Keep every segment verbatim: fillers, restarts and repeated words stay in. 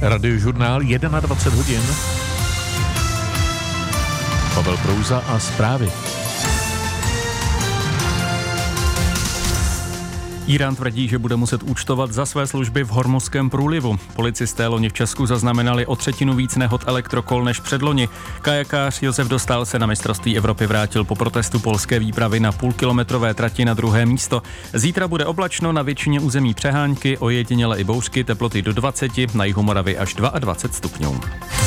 Radiožurnál dvacet jedna hodin. Pavel Prouza a zprávy. Írán tvrdí, že bude muset účtovat za své služby v Hormuzském průlivu. Policisté loni v Česku zaznamenali o třetinu víc nehod elektrokol než předloni. Kajakář Josef Dostál se na mistrovství Evropy vrátil po protestu polské výpravy na půlkilometrové trati na druhé místo. Zítra bude oblačno, na většině území přehánky, ojediněle i bouřky, teploty do dvaceti, na jihu Moravy až dvacet dva stupňů.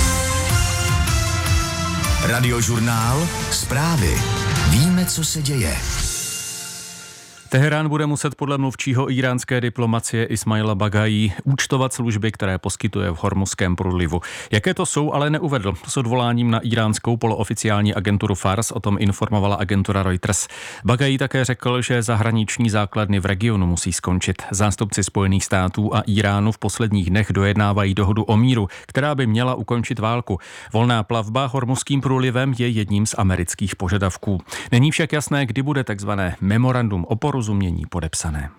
Radiožurnál, zprávy. Víme, co se děje. Teherán bude muset podle mluvčího íránské diplomacie Ismaila Bagají účtovat služby, které poskytuje v Hormuzském průlivu. Jaké to jsou, ale neuvedl. S odvoláním na iránskou polooficiální agenturu Fars o tom informovala agentura Reuters. Bagají také řekl, že zahraniční základny v regionu musí skončit. Zástupci Spojených států a Iránu v posledních dnech dojednávají dohodu o míru, která by měla ukončit válku. Volná plavba Hormuzským průlivem je jedním z amerických požadavků. Není však jasné, kdy bude takzvané memorandum o porozumění podepsané.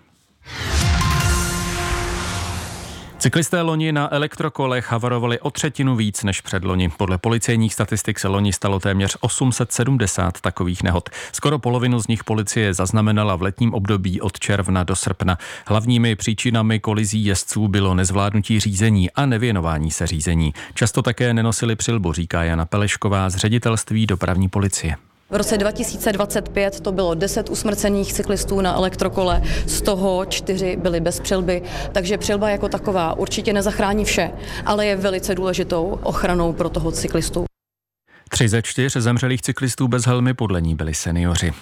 Cyklisté loni na elektrokolech havarovali o třetinu víc než předloni. Podle policejních statistik se loni stalo téměř osm set sedmdesát takových nehod. Skoro polovinu z nich policie zaznamenala v letním období od června do srpna. Hlavními příčinami kolizí jezdců bylo nezvládnutí řízení a nevěnování se řízení. Často také nenosili přilbu, říká Jana Pelešková z ředitelství dopravní policie. V roce dva tisíce dvacet pět to bylo deset usmrcených cyklistů na elektrokole, z toho čtyři byly bez přilby, takže přilba jako taková určitě nezachrání vše, ale je velice důležitou ochranou pro toho cyklistu. Tři ze čtyř zemřelých cyklistů bez helmy podle ní byli seniori.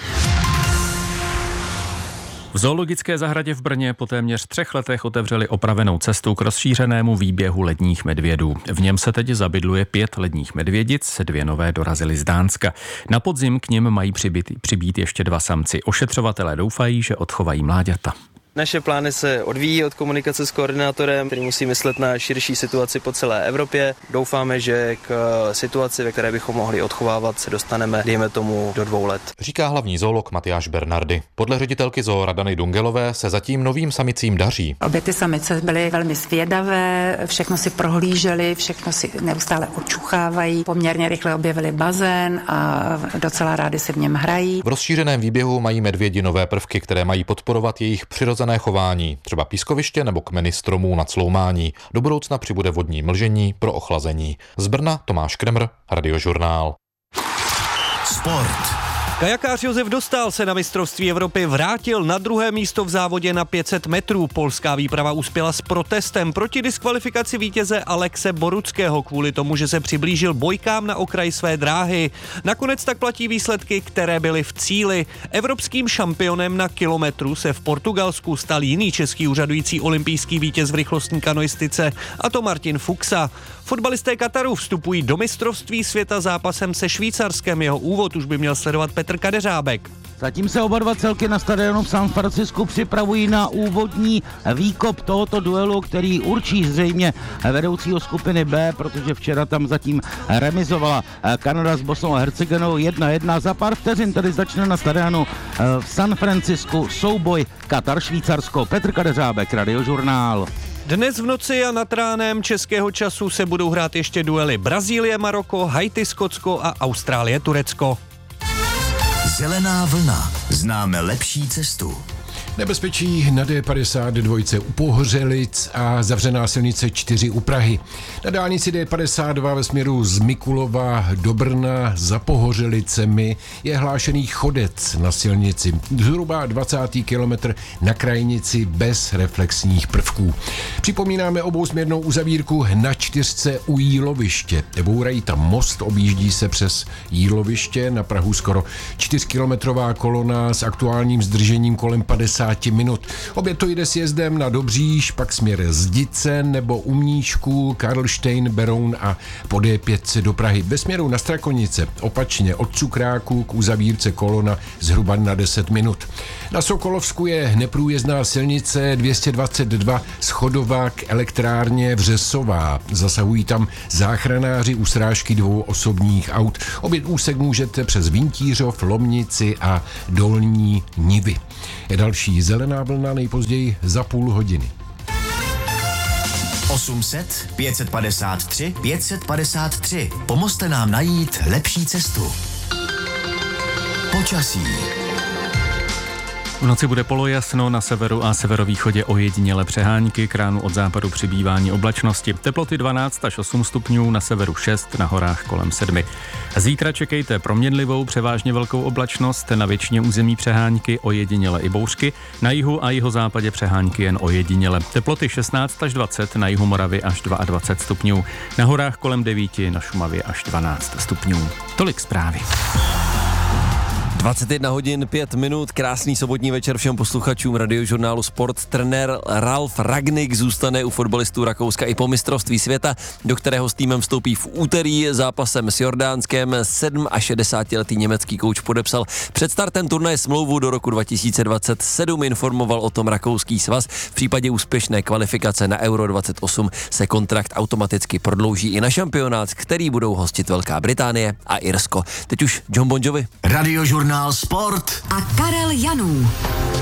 V zoologické zahradě v Brně po téměř třech letech otevřeli opravenou cestu k rozšířenému výběhu ledních medvědů. V něm se teď zabydluje pět ledních medvědic, dvě nové dorazily z Dánska. Na podzim k nim mají přibýt, přibýt ještě dva samci. Ošetřovatelé doufají, že odchovají mláďata. Naše plány se odvíjí od komunikace s koordinátorem, který musí myslet na širší situaci po celé Evropě. Doufáme, že k situaci, ve které bychom mohli odchovávat, se dostaneme, dejme tomu, do dvou let. Říká hlavní zoolog Matyáš Bernardy. Podle ředitelky zoo Radany Dungelové se zatím novým samicím daří. Obě ty samice byly velmi zvědavé, všechno si prohlíželi, všechno si neustále očuchávají. Poměrně rychle objevili bazén a docela rádi se v něm hrají. V rozšířeném výběhu mají medvědi nové prvky, které mají podporovat jejich přirozené chování, třeba pískoviště nebo kmeny stromů na cloumání. Do budoucna přibude vodní mlžení pro ochlazení. Z Brna Tomáš Kremr, Radiožurnál. Sport. Kajakář Josef Dostál se na mistrovství Evropy vrátil na druhé místo v závodě na pět set metrů. Polská výprava uspěla s protestem proti diskvalifikaci vítěze Alexe Boruckého kvůli tomu, že se přiblížil bojkám na okraj své dráhy. Nakonec tak platí výsledky, které byly v cíli. Evropským šampionem na kilometru se v Portugalsku stal jiný český úřadující olympijský vítěz v rychlostní kanoistice, a to Martin Fuxa. Fotbalisté Kataru vstupují do mistrovství světa zápasem se Švýcarskem. Jeho úvod už by měl sledovat Petr Kadeřábek. Zatím se oba dva celky na stadionu v San Francisku připravují na úvodní výkop tohoto duelu, který určí zřejmě vedoucího skupiny B, protože včera tam zatím remizovala Kanada s Bosnou a Hercegovinou jedna jedna. Za pár vteřin tedy začne na stadionu v San Francisku souboj Katar-Švýcarsko. Petr Kadeřábek, Radiožurnál. Dnes v noci a nad ránem českého času se budou hrát ještě duely Brazílie, Maroko, Haiti, Skotsko a Austrálie, Turecko. Zelená vlna. Známe lepší cestu. Nebezpečí na D padesát dva u Pohořelic a zavřená silnice čtyři u Prahy. Na dálnici D padesát dva ve směru z Mikulova do Brna za Pohořelicemi je hlášený chodec na silnici. Zhruba dvacátý kilometr na krajnici bez reflexních prvků. Připomínáme obousměrnou uzavírku na čtyřce u Jíloviště. Bourají tam most, objíždí se přes Jíloviště, na Prahu skoro čtyřkilometrová kolona s aktuálním zdržením kolem padesát minut. Obě to jde sjezdem na Dobříš, pak směr Zdice nebo u Mníšku, Karlštejn, Beroun a po D pět do Prahy. Ve směru na Strakonice opačně od Cukráku k uzavírce kolona zhruba na deset minut. Na Sokolovsku je neprůjezdná silnice dvě stě dvacet dva Schodová k elektrárně Vřesová. Zasahují tam záchranáři u srážky dvou osobních aut. Obě úsek můžete přes Vintířov, Lomnici a Dolní Nivy. Je další zelená vlna nejpozději za půl hodiny. osm set pět padesát tři pět padesát tři. Pomozte nám najít lepší cestu. Počasí. V noci bude polojasno, na severu a severovýchodě ojediněle přehánky, k ránu od západu přibývání oblačnosti. Teploty dvanáct až osm stupňů, na severu šest, na horách kolem sedm. Zítra čekejte proměnlivou, převážně velkou oblačnost, na většině území přehánky, ojediněle i bouřky, na jihu a jihozápadě přehánky jen ojediněle. Teploty šestnáct až dvacet, na jihu Moravy až dvacet dva stupňů, na horách kolem devět, na Šumavě až dvanáct stupňů. Tolik zprávy. dvacet jedna hodin pět minut, krásný sobotní večer všem posluchačům radiožurnálu Sport. Trenér Ralf Rangnick zůstane u fotbalistů Rakouska i po mistrovství světa, do kterého s týmem vstoupí v úterý zápasem s Jordánskem. šedesátisedmiletý německý kouč podepsal před startem turnaje smlouvu do roku dva tisíce dvacet sedm, informoval o tom rakouský svaz. V případě úspěšné kvalifikace na Euro dvacet osm se kontrakt automaticky prodlouží i na šampionát, který budou hostit Velká Británie a Irsko. Teď už John Bon Jovi. Radiožurnál Sport a Karel Janů.